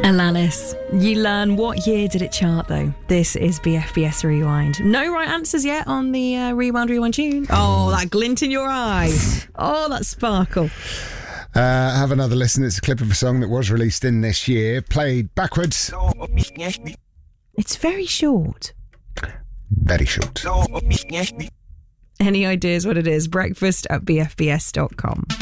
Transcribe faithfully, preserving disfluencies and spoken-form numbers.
Alanis. You learn what year did it chart, though. This is B F B S Rewind. No right answers yet on the uh, Rewind Rewind tune. Oh, that glint in your eye. Oh, that sparkle. Uh, have another listen. It's a clip of a song that was released in this year, played backwards. It's very short. Very short. Any ideas what it is? Breakfast at b f b s dot com.